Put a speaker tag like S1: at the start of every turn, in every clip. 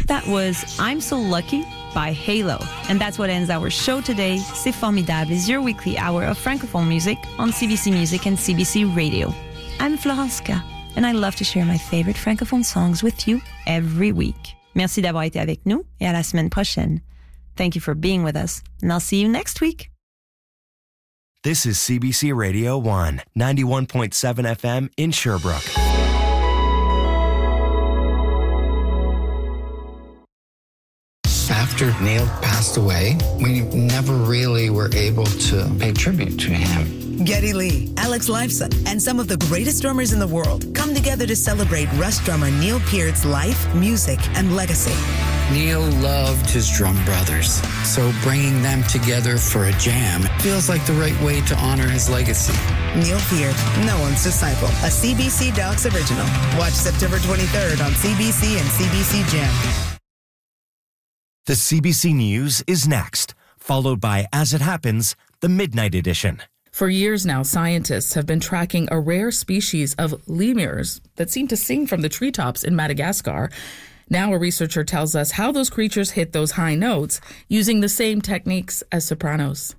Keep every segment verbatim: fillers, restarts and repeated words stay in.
S1: That was I'm So Lucky by Halo. And that's what ends our show today. C'est Formidable is your weekly hour of Francophone music on C B C Music and C B C Radio. I'm Florence K, and I love to share my favorite Francophone songs with you every week. Merci d'avoir été avec nous et à la semaine prochaine. Thank you for being with us, and I'll see you next week.
S2: This is C B C Radio one, ninety-one point seven F M in Sherbrooke.
S3: After Neil passed away, we never really were able to pay tribute to him.
S4: Geddy Lee, Alex Lifeson, and some of the greatest drummers in the world come together to celebrate Rush drummer Neil Peart's life, music, and legacy.
S3: Neil loved his drum brothers, so bringing them together for a jam feels like the right way to honor his legacy.
S4: Neil Peart, no one's disciple, a C B C Docs original. Watch September twenty-third on C B C and C B C Gem.
S2: The C B C News is next, followed by As It Happens, the Midnight Edition.
S5: For years now, scientists have been tracking a rare species of lemurs that seem to sing from the treetops in Madagascar. Now a researcher tells us how those creatures hit those high notes using the same techniques as sopranos.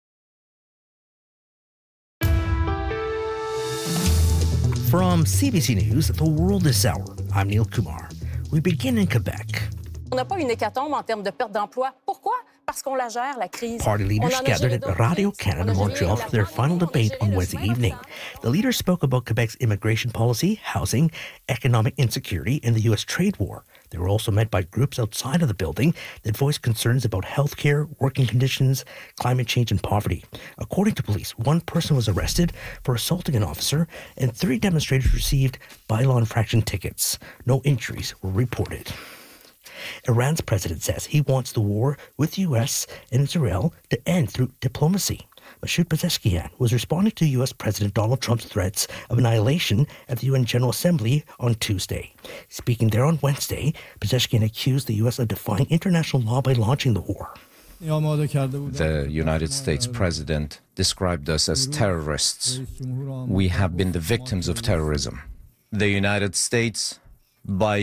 S6: From C B C News, The World This Hour, I'm Neil Kumar. We begin in Quebec.
S7: On n'a pas une hécatombe en termes de perte d'emploi. Pourquoi? Parce qu'on la gère, la crise.
S6: Party leaders gathered at Radio Canada Montreal for their final debate on Wednesday evening. The leaders spoke about Quebec's immigration policy, housing, economic insecurity, and the U S trade war. They were also met by groups outside of the building that voiced concerns about healthcare, working conditions, climate change, and poverty. According to police, one person was arrested for assaulting an officer, and three demonstrators received bylaw infraction tickets. No injuries were reported. Iran's president says he wants the war with the U S and Israel to end through diplomacy. Masoud Pezeshkian was responding to U S President Donald Trump's threats of annihilation at the U N General Assembly on Tuesday. Speaking there on Wednesday, Pezeshkian accused the U S of defying international law by launching the war.
S8: The United States president described us as terrorists. We have been the victims of terrorism. The United States, by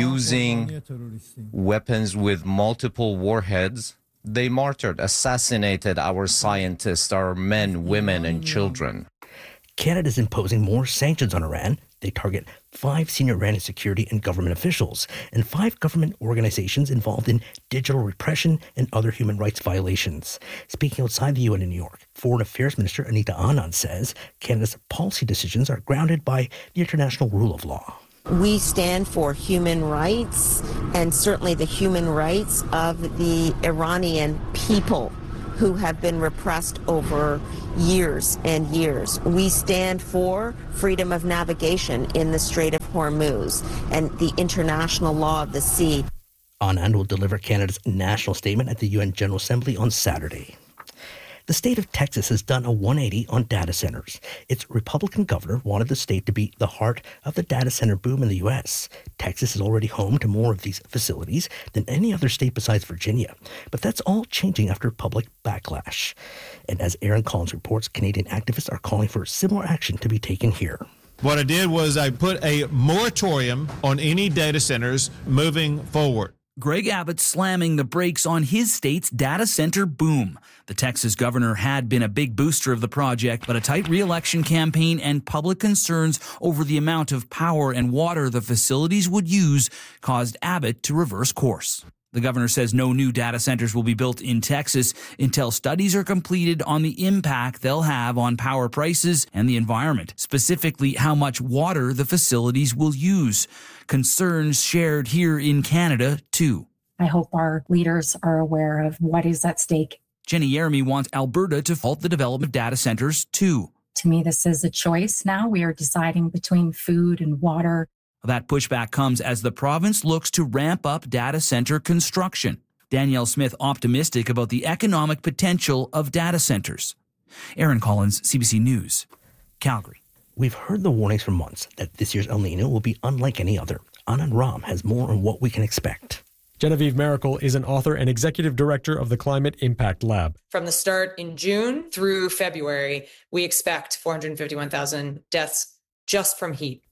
S8: using weapons with multiple warheads, they martyred, assassinated our scientists, our men, women, and children.
S6: Canada is imposing more sanctions on Iran. They target five senior Iranian security and government officials and five government organizations involved in digital repression and other human rights violations. Speaking outside the U N in New York, Foreign Affairs Minister Anita Anand says Canada's policy decisions are grounded by the international rule of law.
S9: We stand for human rights and certainly the human rights of the Iranian people who have been repressed over years and years. We stand for freedom of navigation in the Strait of Hormuz and the international law of the sea.
S6: Anand will deliver Canada's national statement at the U N General Assembly on Saturday. The state of Texas has done a one eighty on data centers. Its Republican governor wanted the state to be the heart of the data center boom in the U S. Texas is already home to more of these facilities than any other state besides Virginia. But that's all changing after public backlash. And as Aaron Collins reports, Canadian activists are calling for similar action to be taken here.
S10: What I did was I put a moratorium on any data centers moving forward.
S11: Greg Abbott slamming the brakes on his state's data center boom. The Texas governor had been a big booster of the project, but a tight re-election campaign and public concerns over the amount of power and water the facilities would use caused Abbott to reverse course. The governor says no new data centers will be built in Texas until studies are completed on the impact they'll have on power prices and the environment, specifically how much water the facilities will use. Concerns shared here in Canada, too.
S12: I hope our leaders are aware of what is at stake.
S11: Jenny Yeremy wants Alberta to halt the development of data centers, too.
S12: To me, this is a choice now. We are deciding between food and water.
S11: That pushback comes as the province looks to ramp up data center construction. Danielle Smith optimistic about the economic potential of data centers. Aaron Collins, C B C News, Calgary.
S6: We've heard the warnings for months that this year's El Nino will be unlike any other. Anand Ram has more on what we can expect.
S13: Genevieve Miracle is an author and executive director of the Climate Impact Lab.
S14: From the start in June through February, we expect four hundred fifty-one thousand deaths just from heat.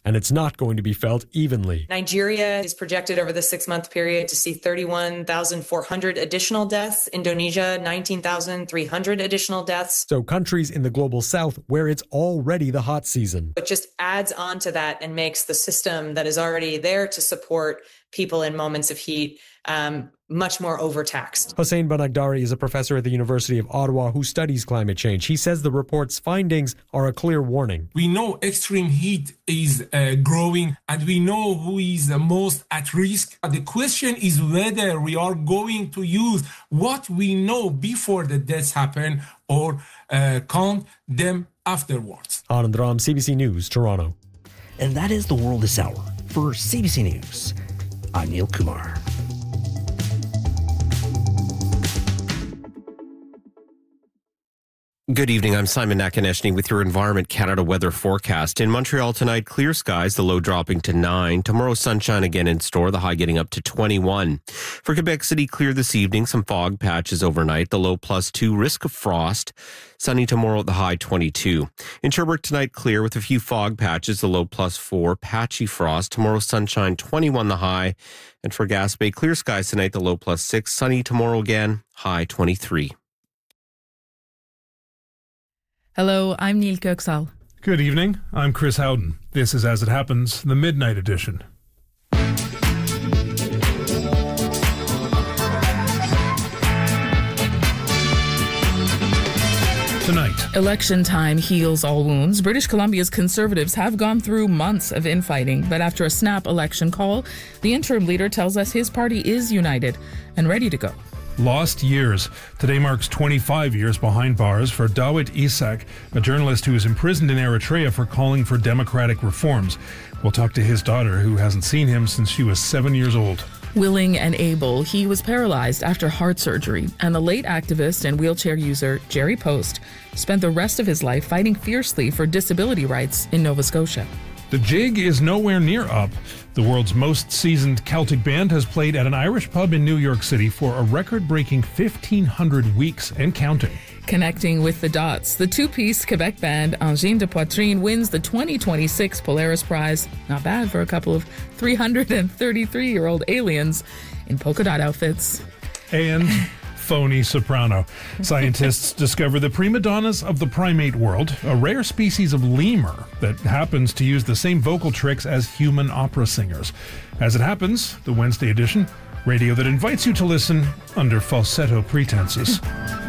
S13: and it's not going to be felt evenly.
S14: Nigeria is projected over the six-month period to see thirty-one thousand four hundred additional deaths. Indonesia, nineteen thousand three hundred additional deaths.
S13: So countries in the global south where it's already the hot season.
S14: It just adds on to that and makes the system that is already there to support people in moments of heat um, much more overtaxed.
S13: Hossein Banagdari is a professor at the University of Ottawa who studies climate change. He says the report's findings are a clear warning.
S15: We know extreme heat is uh, growing and we know who is the most at risk. The question is whether we are going to use what we know before the deaths happen or uh, count them afterwards.
S13: Anand Ram, C B C News, Toronto.
S6: And that is the world this hour. For C B C News, I'm Neil Kumar.
S16: Good evening, I'm Simon Nakaneshny with your Environment Canada weather forecast. In Montreal tonight, clear skies, the low dropping to nine. Tomorrow, sunshine again in store, the high getting up to twenty-one. For Quebec City, clear this evening, some fog patches overnight, the low plus two, risk of frost. Sunny tomorrow, the high twenty-two. In Sherbrooke tonight, clear with a few fog patches, the low plus four, patchy frost. Tomorrow, sunshine, twenty-one the high. And for Gaspé, clear skies tonight, the low plus six, sunny tomorrow again, high twenty-three.
S5: Hello, I'm Neil Köksal.
S17: Good evening. I'm Chris Howden. This is As It Happens, the Midnight Edition. Tonight.
S5: Election time heals all wounds. British Columbia's Conservatives have gone through months of infighting, but after a snap election call, the interim leader tells us his party is united and ready to go.
S17: Lost years. Today marks twenty-five years behind bars for Dawit Isaak, a journalist who was imprisoned in Eritrea for calling for democratic reforms. We'll talk to his daughter, who hasn't seen him since she was seven years old.
S5: Willing and able, he was paralyzed after heart surgery, and the late activist and wheelchair user Jerry Post spent the rest of his life fighting fiercely for disability rights in Nova Scotia.
S17: The jig is nowhere near up. The world's most seasoned Celtic band has played at an Irish pub in New York City for a record-breaking fifteen hundred weeks and counting.
S5: Connecting with the dots, the two-piece Quebec band Engine de Poitrine wins the twenty twenty-six Polaris Prize. Not bad for a couple of three hundred thirty-three-year-old aliens in polka dot outfits.
S17: And phony soprano. Scientists discover the prima donnas of the primate world, a rare species of lemur that happens to use the same vocal tricks as human opera singers. As It Happens, the Wednesday edition, radio that invites you to listen under falsetto pretenses.